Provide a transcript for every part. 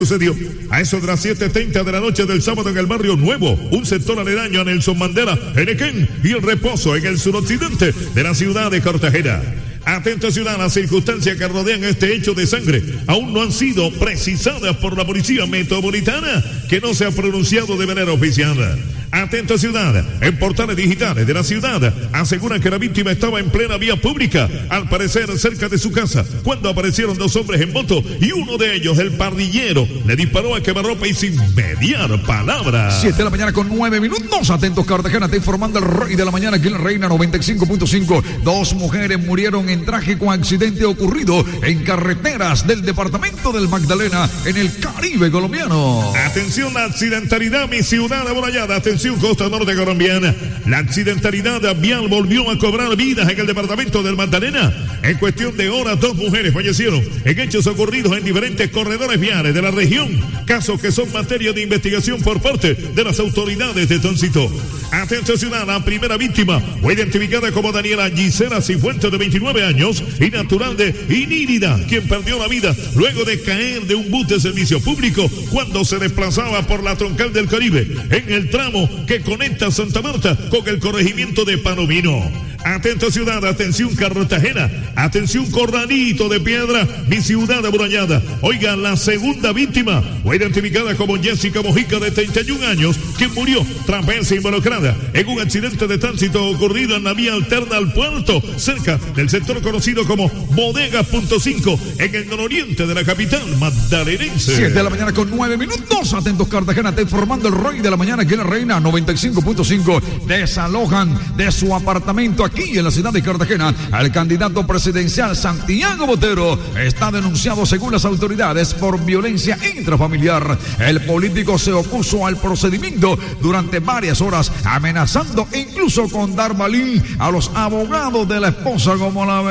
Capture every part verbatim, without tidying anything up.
Sucedió a eso de las siete treinta de la noche del sábado en el barrio Nuevo, un sector aledaño a Nelson Mandela, Enequén y El Reposo, en el suroccidente de la ciudad de Cartagena. Atenta ciudad, las circunstancias que rodean este hecho de sangre aún no han sido precisadas por la policía metropolitana, que no se ha pronunciado de manera oficial. Atenta ciudad, en portales digitales de la ciudad aseguran que la víctima estaba en plena vía pública, al parecer cerca de su casa, cuando aparecieron dos hombres en moto y uno de ellos, el parrillero, le disparó a quemarropa y sin mediar palabra. siete de la mañana con nueve minutos, atentos Cartagena, está informando el Rey de la Mañana aquí en la Reina noventa y cinco punto cinco. Dos mujeres murieron en trágico accidente ocurrido en carreteras del departamento del Magdalena, en el Caribe colombiano. Atención, la accidentalidad, mi ciudad amurallada. Atención, costa norte colombiana. La accidentalidad vial volvió a cobrar vidas en el departamento del Magdalena. En cuestión de horas, dos mujeres fallecieron en hechos ocurridos en diferentes corredores viales de la región. Casos que son materia de investigación por parte de las autoridades de tránsito. Atención ciudad, la primera víctima fue identificada como Daniela Gisela Cifuentes, de veintinueve años y natural de Inírida, quien perdió la vida luego de caer de un bus de servicio público cuando se desplazaba por la troncal del Caribe en el tramo que conecta Santa Marta con el corregimiento de Palomino. Atento ciudad, atención Cartagena, atención Corralito de Piedra, mi ciudad amurallada. Oiga, la segunda víctima fue identificada como Jessica Mojica, de treinta y un años, quien murió tras verse involucrada en un accidente de tránsito ocurrido en la vía alterna al puerto, cerca del sector conocido como Bodega punto cinco, en el nororiente de la capital magdalenense. siete de la mañana con nueve minutos, atentos Cartagena, está informando el Rey de la Mañana aquí en la Reina noventa y cinco punto cinco. Desalojan de su apartamento aquí en la ciudad de Cartagena al candidato presidencial Santiago Botero. Está denunciado según las autoridades por violencia intrafamiliar. El político se opuso al procedimiento durante varias horas, amenazando incluso con dar balín a los abogados de la esposa como la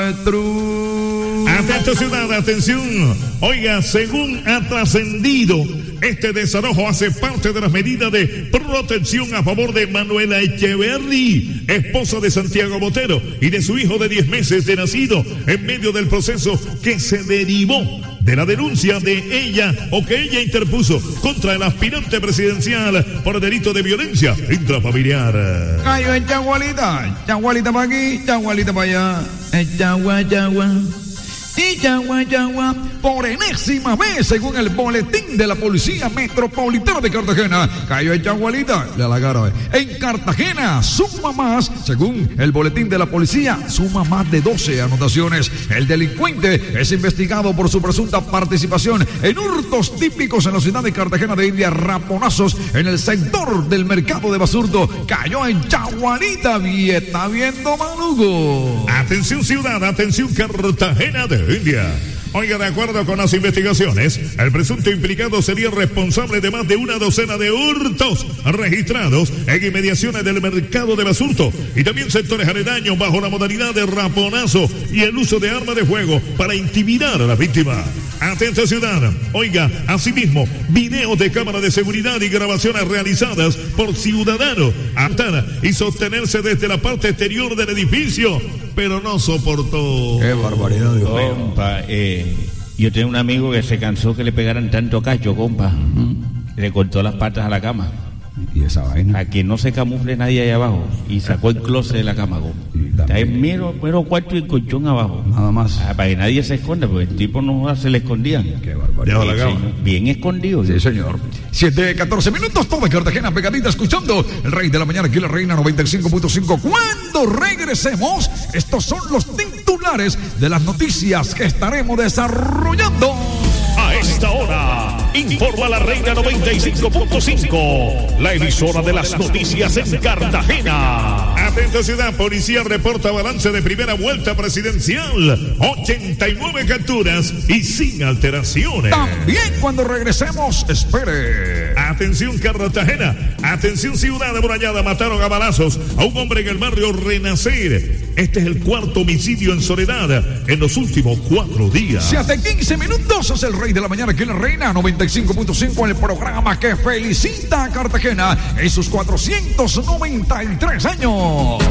Betrú. Atento ciudad, atención. Oiga, según ha trascendido, este desalojo hace parte de las medidas de protección a favor de Manuela Echeverry, esposa de Santiago Botero, y de su hijo de diez meses de nacido, en medio del proceso que se derivó de la denuncia de ella o que ella interpuso contra el aspirante presidencial por el delito de violencia intrafamiliar. Cayo en Chagualita, Chagualita para aquí, Chagualita para allá, Chagua, Chagua. Y Yagua, Yagua, por enésima vez, según el boletín de la Policía Metropolitana de Cartagena, cayó en Chagualita, le halagaron. En Cartagena suma más, según el boletín de la policía, suma más de doce anotaciones. El delincuente es investigado por su presunta participación en hurtos típicos en la ciudad de Cartagena de India, raponazos en el sector del mercado de Basurto. Cayó en Chagualita y está viendo Malugo. Atención ciudad, atención Cartagena de India. Oiga, de acuerdo con las investigaciones, el presunto implicado sería responsable de más de una docena de hurtos registrados en inmediaciones del mercado de Basurto y también sectores aledaños bajo la modalidad de raponazo y el uso de arma de fuego para intimidar a la víctima. Atenta ciudad. Oiga, asimismo, videos de cámara de seguridad y grabaciones realizadas por ciudadanos Antana y sostenerse desde la parte exterior del edificio, pero no soportó. ¡Qué barbaridad, Dios mío! Compa, eh, yo tengo un amigo que se cansó que le pegaran tanto cacho, compa. Uh-huh. Le cortó las patas a la cama. ¿Y esa vaina? A que no se camufle nadie ahí abajo. Y sacó el closet de la cama, compa. Está en mero, mero cuarto y el colchón abajo. Nada más. Ah, para que nadie se esconda, porque el tipo no se le escondían. Qué barbaridad. La cama. Bien escondido. Sí, señor. siete, catorce minutos, todo de Cartagena pegadita, escuchando el Rey de la Mañana aquí en la Reina noventa y cinco punto cinco. Cuando regresemos, estos son los titulares de las noticias que estaremos desarrollando. A esta hora, informa la Reina noventa y cinco punto cinco, la emisora de las noticias en Cartagena. Atenta ciudad, policía reporta balance de primera vuelta presidencial, ochenta y nueve capturas y sin alteraciones. También cuando regresemos, espere. Atención Cartagena, atención ciudad amurallada, mataron a balazos a un hombre en el barrio Renacer. Este es el cuarto homicidio en Soledad en los últimos cuatro días. siete, quince minutos, es el Rey de la Mañana aquí en la Reina noventa y cinco punto cinco, en el programa que felicita a Cartagena en sus cuatrocientos noventa y tres años.